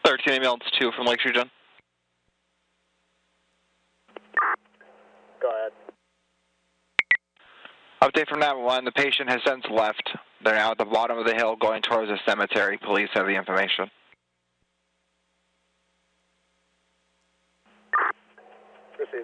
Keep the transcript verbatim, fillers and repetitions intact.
thirteen ambulance two from Lake Region. Go ahead. Update from nine one one, the patient has since left. They're now at the bottom of the hill going towards the cemetery. Police have the information.